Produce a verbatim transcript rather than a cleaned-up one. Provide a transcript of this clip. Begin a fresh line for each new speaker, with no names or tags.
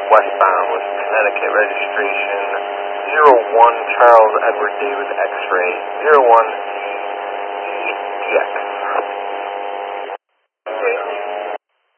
westbound with Connecticut registration zero one Charles Edward David X-ray zero one